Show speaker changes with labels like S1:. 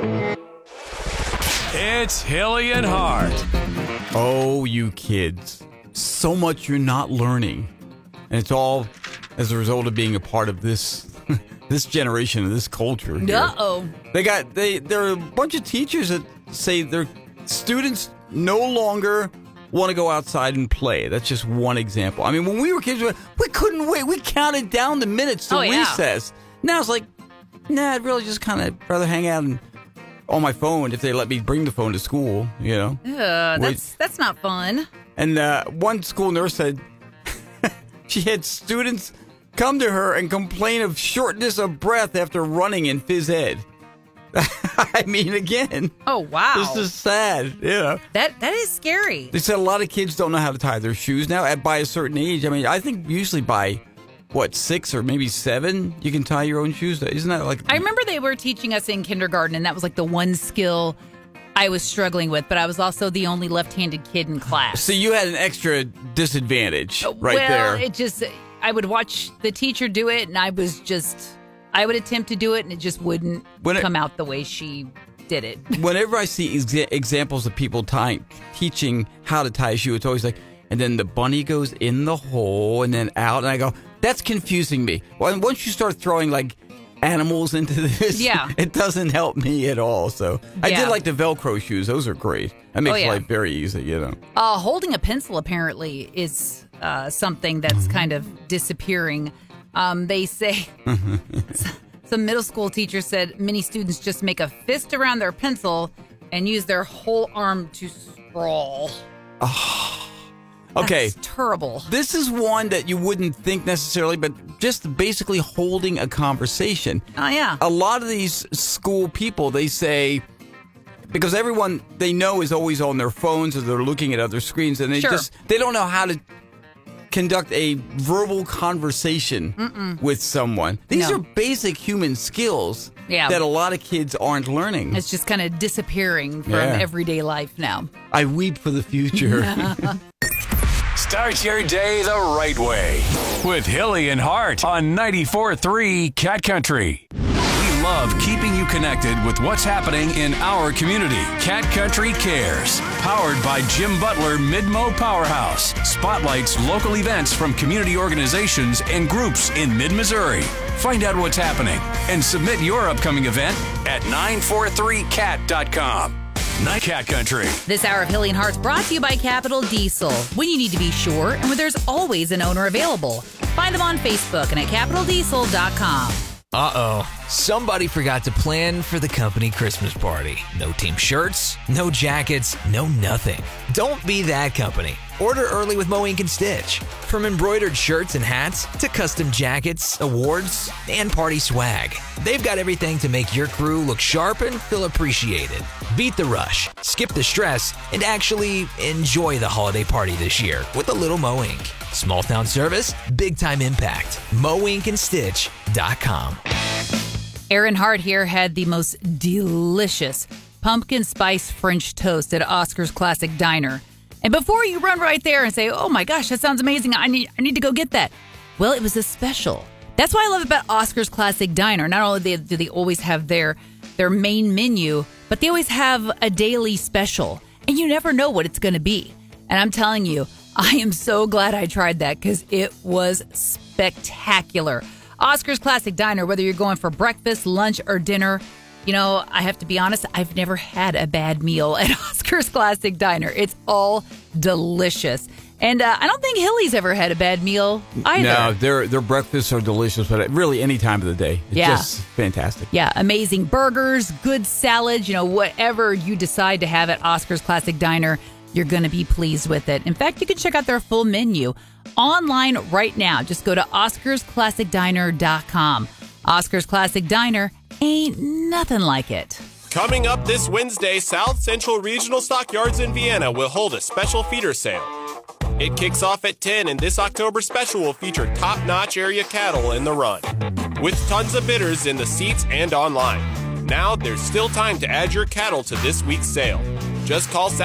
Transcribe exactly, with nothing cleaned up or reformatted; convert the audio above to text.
S1: It's Hilly and Hart.
S2: Oh, you kids. So much you're not learning. And it's all as a result of being a part of this this generation, of this culture. here.
S3: Uh-oh.
S2: They got they there are a bunch of teachers that say their students no longer want to go outside and play. That's just one example. I mean, when we were kids, we couldn't wait. We counted down the minutes to
S3: Oh, yeah.
S2: recess. Now it's like, nah, I'd really just kind of rather hang out and on my phone if they let me bring the phone to school, you know.
S3: Uh, that's that's not fun.
S2: And uh, one school nurse said she had students come to her and complain of shortness of breath after running in phys ed. I mean, again,
S3: Oh, wow.
S2: this is sad. You know,
S3: that that is scary.
S2: they said a lot of kids don't know how to tie their shoes now. At by a certain age, I mean, I think usually by what six or maybe seven, you can tie your own shoes. Isn't that like?
S3: I remember they were teaching us in kindergarten, and that was like the one skill I was struggling with, but I was also the only left-handed kid in class.
S2: So you had an extra disadvantage right
S3: well,
S2: there.
S3: it just, I would watch the teacher do it, and I was just, I would attempt to do it, and it just wouldn't
S2: When it-
S3: come out the way she did it.
S2: Whenever I see exa- examples of people tying, teaching how to tie a shoe, it's always like, and then the bunny goes in the hole and then out, and I go, that's confusing me. Well, once you start throwing like animals into this,
S3: Yeah.
S2: it doesn't help me at all. So I
S3: Yeah.
S2: did like the Velcro shoes; those are great. That makes
S3: Oh, yeah.
S2: life very easy, you know.
S3: Uh, holding a pencil apparently is uh, something that's
S2: Mm-hmm.
S3: kind of disappearing. Um, they say some middle school teacher said many students just make a fist around their pencil and use their whole arm to scrawl.
S2: Okay,
S3: That's terrible.
S2: this is one that you wouldn't think necessarily, but just basically holding a conversation.
S3: Oh, yeah.
S2: A lot of these school people, they say, because everyone they know is always on their phones or they're looking at other screens, and they
S3: Sure.
S2: just they don't know how to conduct a verbal conversation
S3: Mm-mm.
S2: with someone. These
S3: No.
S2: are basic human skills
S3: Yeah.
S2: that a lot of kids aren't learning.
S3: It's just kind of disappearing from
S2: Yeah.
S3: everyday life now.
S2: I weep for the future.
S1: Start your day the right way with Hilly and Hart on ninety-four three Cat Country. We love keeping you connected with what's happening in our community. Cat Country Cares, powered by Jim Butler Midmo Powerhouse, spotlights local events from community organizations and groups in mid-Missouri. Find out what's happening and submit your upcoming event at nine four three cat dot com. Night Cat Country.
S3: This hour of Hilly and Hearts brought to you by Capital Diesel. When you need to be sure and when there's always an owner available. Find them on Facebook and at capital diesel dot com.
S4: Uh-oh. Somebody forgot to plan for the company Christmas party. No team shirts, no jackets, no nothing. Don't be that company. Order early with Mo Ink and Stitch. From embroidered shirts and hats to custom jackets, awards, and party swag. They've got everything to make your crew look sharp and feel appreciated. Beat the rush, skip the stress, and actually enjoy the holiday party this year with a little Mo Ink. Small town service, big time impact. Mo Ink and Stitch dot com.
S3: Aaron Hart here had the most delicious pumpkin spice French toast at Oscar's Classic Diner. And before you run right there and say, oh my gosh, that sounds amazing, I need I need to go get that. Well, it was a special. That's what I love about Oscar's Classic Diner. Not only do they, do they always have their, their main menu, but they always have a daily special. And you never know what it's going to be. And I'm telling you, I am so glad I tried that because it was spectacular. Oscar's Classic Diner, whether you're going for breakfast, lunch, or dinner, you know, I have to be honest, I've never had a bad meal at Oscar's Classic Diner. It's all delicious. And uh, I don't think Hilly's ever had a bad meal either.
S2: No, their their breakfasts are delicious, but really any time of the day. It's
S3: Yeah.
S2: just fantastic.
S3: Yeah, amazing burgers, good salads, you know, whatever you decide to have at Oscar's Classic Diner, you're going to be pleased with it. In fact, you can check out their full menu online right now. Just go to oscars classic diner dot com. Oscar's Classic Diner ain't nothing like it.
S5: Coming up this Wednesday, South Central Regional Stockyards in Vienna will hold a special feeder sale. It kicks off at ten, and this October special will feature top-notch area cattle in the run, with tons of bidders in the seats and online. Now, there's still time to add your cattle to this week's sale. Just call South